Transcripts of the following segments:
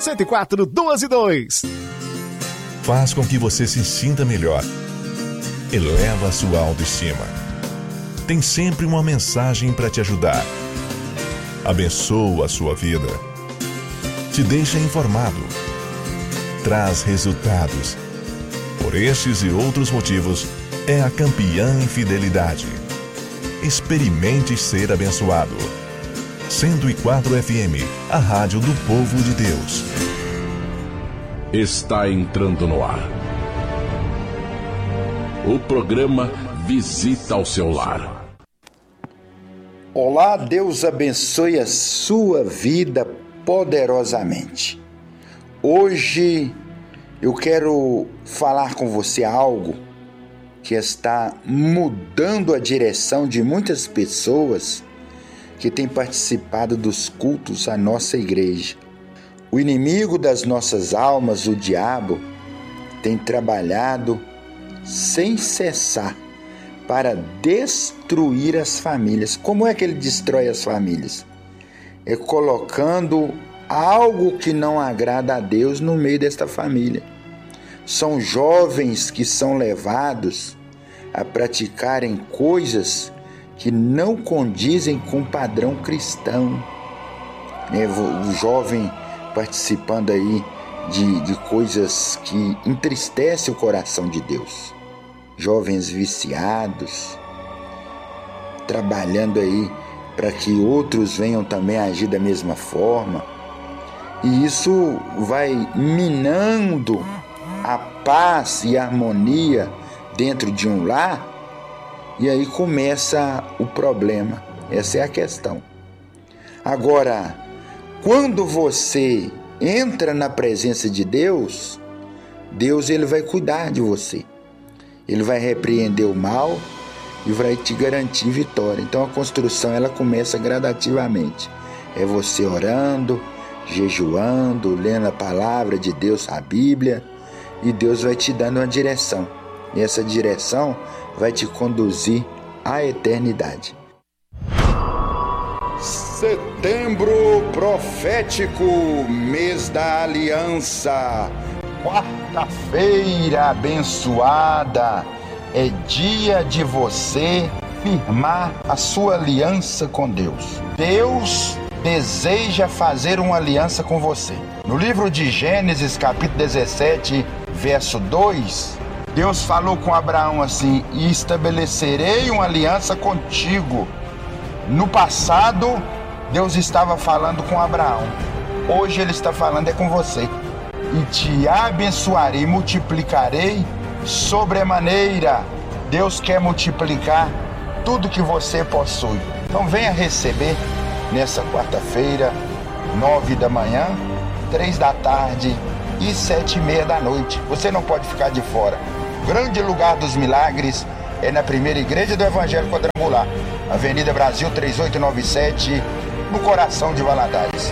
104, 2. Faz com que você se sinta melhor. Eleva a sua autoestima. Tem sempre uma mensagem para te ajudar. Abençoa a sua vida. Te deixa informado. Traz resultados. Por estes e outros motivos, é a campeã em fidelidade. Experimente ser abençoado. 104 FM, a rádio do povo de Deus. Está entrando no ar o programa Visita ao Seu Lar. Olá, Deus abençoe a sua vida poderosamente. Hoje eu quero falar com você algo que está mudando a direção de muitas pessoas que têm participado dos cultos à nossa igreja. O inimigo das nossas almas, o diabo, tem trabalhado sem cessar para destruir as famílias. Como é que ele destrói as famílias? É colocando algo que não agrada a Deus no meio desta família. São jovens que são levados a praticarem coisas que não condizem com o padrão cristão. O jovem participando aí de coisas que entristecem o coração de Deus. Jovens viciados, trabalhando aí para que outros venham também agir da mesma forma. E isso vai minando a paz e a harmonia dentro de um lar, e aí começa o problema. Essa é a questão. Agora, quando você entra na presença de Deus, Deus ele vai cuidar de você. Ele vai repreender o mal e vai te garantir vitória. Então a construção ela começa gradativamente. É você orando, jejuando, lendo a palavra de Deus, a Bíblia, e Deus vai te dando uma direção. E essa direção vai te conduzir à eternidade. Setembro profético, mês da aliança. Quarta-feira abençoada. É dia de você firmar a sua aliança com Deus. Deus deseja fazer uma aliança com você. No livro de Gênesis, capítulo 17, verso 2, Deus falou com Abraão assim: e estabelecerei uma aliança contigo. No passado, Deus estava falando com Abraão. Hoje Ele está falando com você. E te abençoarei, multiplicarei sobremaneira. Deus quer multiplicar tudo que você possui. Então venha receber nessa quarta-feira, 9 da manhã, 3 da tarde e 7:30 da noite. Você não pode ficar de fora. O grande lugar dos milagres é na primeira igreja do Evangelho Quadrangular, Avenida Brasil 3897, no coração de Valadares.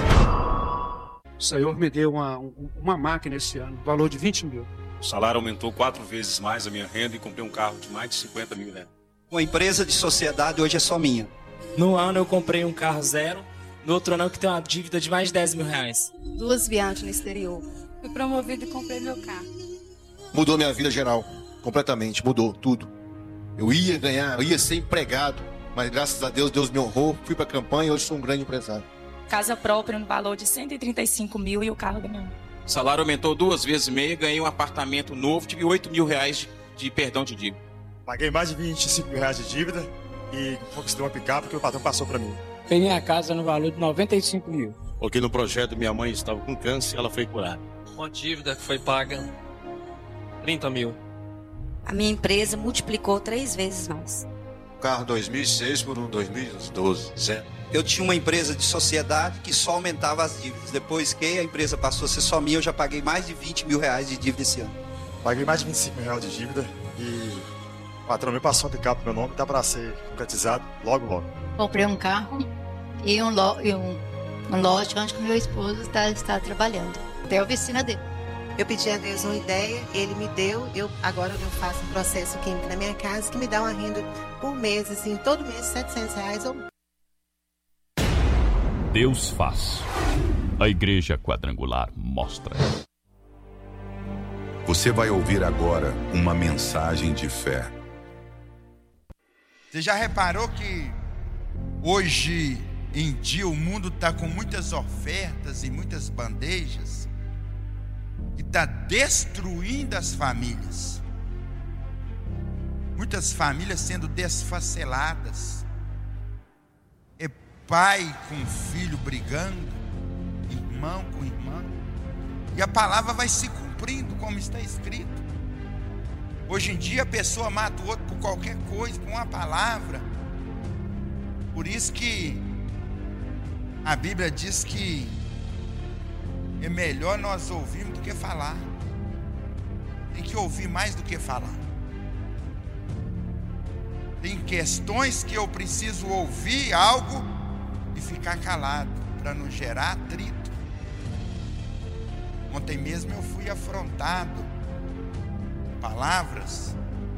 O Senhor me deu uma máquina esse ano, valor de 20 mil. O salário aumentou 4 vezes mais a minha renda e comprei um carro de mais de 50 mil reais. Uma empresa de sociedade hoje é só minha. No ano eu comprei um carro zero, no outro ano eu tenho uma dívida de mais de 10 mil reais. 2 viagens no exterior. Fui promovido e comprei meu carro. Mudou minha vida geral, completamente, mudou tudo. Eu ia ser empregado, mas graças a Deus, Deus me honrou, fui para a campanha e hoje sou um grande empresário. Casa própria no valor de 135 mil e o carro da minha mãe. O salário aumentou 2 vezes e meia, ganhei um apartamento novo, tive 8 mil reais de perdão de dívida. Paguei mais de 25 mil reais de dívida e conquistei uma picape que o patrão passou para mim. Ganhei a casa no valor de 95 mil. Porque no projeto minha mãe estava com câncer e ela foi curada. Uma dívida que foi paga 30 mil. A minha empresa multiplicou 3 vezes mais. Carro 2006 por um 2012, zero. Eu tinha uma empresa de sociedade que só aumentava as dívidas. Depois que a empresa passou a ser só minha, eu já paguei mais de 20 mil reais de dívida esse ano. Paguei mais de 25 mil reais de dívida e o patrão me passou um picape pro meu nome, tá para ser concretizado logo. Comprei um carro e um lote onde meu esposo está trabalhando. Até a oficina dele. Eu pedi a Deus uma ideia, Ele me deu, agora eu faço um processo químico na minha casa que me dá uma renda por mês, assim, todo mês R$700 ou... Deus faz. A Igreja Quadrangular mostra. Você vai ouvir agora uma mensagem de fé. Você já reparou que hoje em dia o mundo está com muitas ofertas e muitas bandejas e está destruindo as famílias? Muitas famílias sendo desfaceladas. É pai com filho brigando, irmão com irmão. E a palavra vai se cumprindo como está escrito. Hoje em dia a pessoa mata o outro por qualquer coisa, por uma palavra. Por isso que a Bíblia diz que é melhor nós ouvirmos do que falar. Tem que ouvir mais do que falar. Tem questões que eu preciso ouvir algo e ficar calado, para não gerar atrito. Ontem mesmo eu fui afrontado com palavras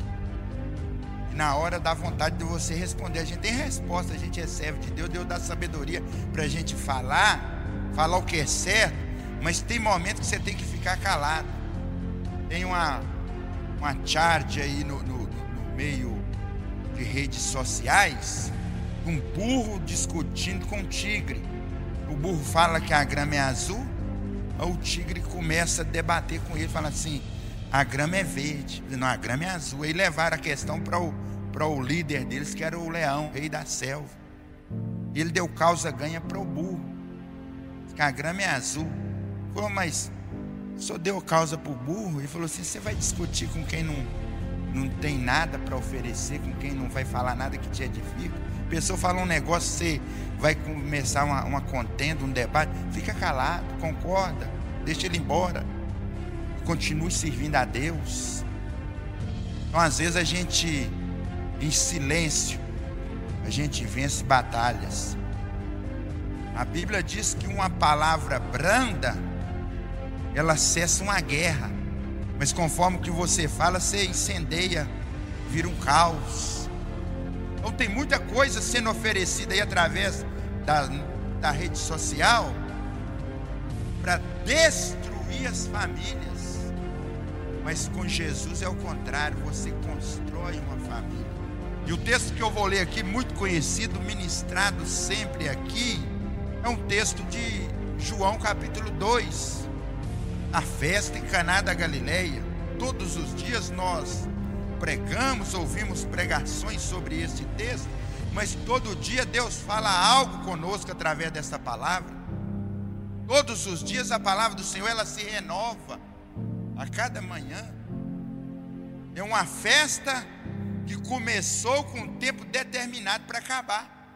e na hora dá vontade de você responder. A gente tem resposta, a gente recebe de Deus, Deus dá sabedoria para a gente falar o que é certo, mas tem momentos que você tem que ficar calado. Tem uma charge aí no meio de redes sociais, um burro discutindo com um tigre. O burro fala que a grama é azul, aí o tigre começa a debater com ele, fala assim: a grama é verde. Não, a grama é azul. Aí levaram a questão para o líder deles, que era o leão, rei da selva. Ele deu causa ganha para o burro, que a grama é azul. Falou: mas só deu causa para o burro? Ele falou assim: você vai discutir com quem não tem nada para oferecer, com quem não vai falar nada que te edifica? A pessoa fala um negócio, você vai começar uma contenda, um debate, fica calado, concorda, deixa ele embora, continue servindo a Deus. Então às vezes a gente, em silêncio, a gente vence batalhas. A Bíblia diz que uma palavra branda, ela cessa uma guerra, mas conforme o que você fala, você incendeia, vira um caos. Então tem muita coisa sendo oferecida aí através da rede social para destruir as famílias. Mas com Jesus é o contrário, você constrói uma família. E o texto que eu vou ler aqui, muito conhecido, ministrado sempre aqui, é um texto de João capítulo 2, a festa em Caná da Galileia. Todos os dias nós pregamos, ouvimos pregações sobre esse texto, mas todo dia Deus fala algo conosco através dessa palavra. Todos os dias a palavra do Senhor, ela se renova a cada manhã. É uma festa que começou com um tempo determinado para acabar.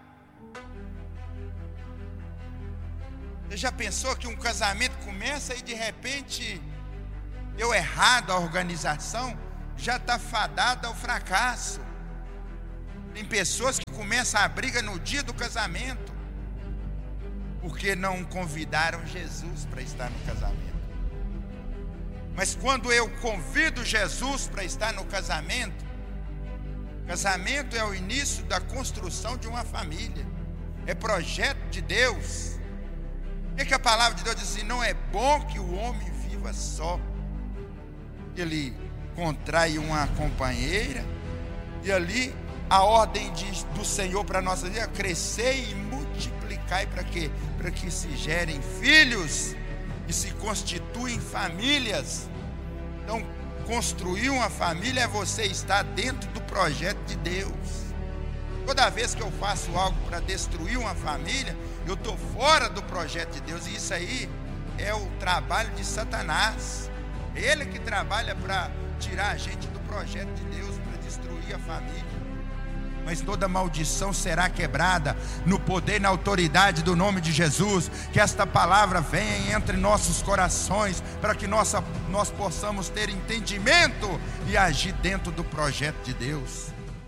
Você já pensou que um casamento começa e de repente deu errado a organização? Já está fadada ao fracasso. Tem pessoas que começam a briga no dia do casamento, porque não convidaram Jesus para estar no casamento. Mas quando eu convido Jesus para estar no casamento, casamento é o início da construção de uma família, é projeto de Deus. O que a palavra de Deus diz assim? Não é bom que o homem viva só. Ele contrai uma companheira, e ali a ordem do Senhor para nós é crescer e multiplicar. Para quê? Para que se gerem filhos e se constituem famílias. Então, construir uma família é você estar dentro do projeto de Deus. Toda vez que eu faço algo para destruir uma família, eu estou fora do projeto de Deus. E isso aí é o trabalho de Satanás. Ele que trabalha para tirar a gente do projeto de Deus, para destruir a família. Mas toda maldição será quebrada no poder e na autoridade do nome de Jesus. Que esta palavra venha entre nossos corações, para que nós possamos ter entendimento e agir dentro do projeto de Deus.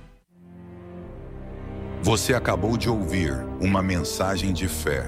Você acabou de ouvir uma mensagem de fé.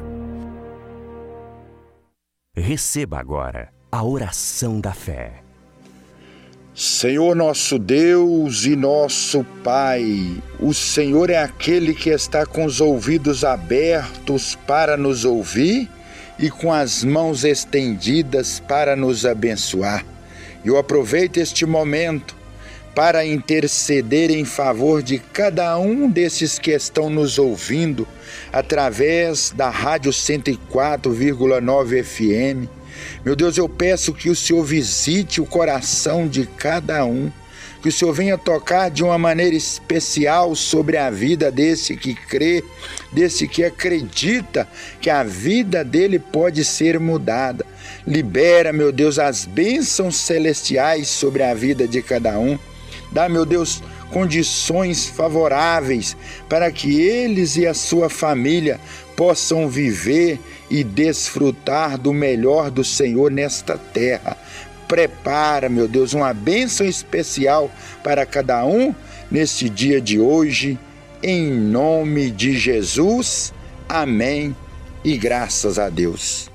Receba agora a oração da fé. Senhor nosso Deus e nosso Pai, o Senhor é aquele que está com os ouvidos abertos para nos ouvir e com as mãos estendidas para nos abençoar. Eu aproveito este momento para interceder em favor de cada um desses que estão nos ouvindo através da Rádio 104,9 FM. Meu Deus, eu peço que o Senhor visite o coração de cada um, que o Senhor venha tocar de uma maneira especial sobre a vida desse que crê, desse que acredita que a vida dele pode ser mudada. Libera, meu Deus, as bênçãos celestiais sobre a vida de cada um. Dá, meu Deus, condições favoráveis para que eles e a sua família possam viver e desfrutar do melhor do Senhor nesta terra. Prepara, meu Deus, uma bênção especial para cada um neste dia de hoje, em nome de Jesus. Amém e graças a Deus.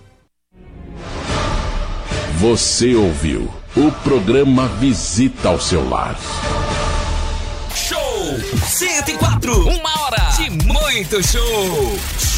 Você ouviu o programa Visita ao Seu Lar. Show 104, 1 hora de muito show.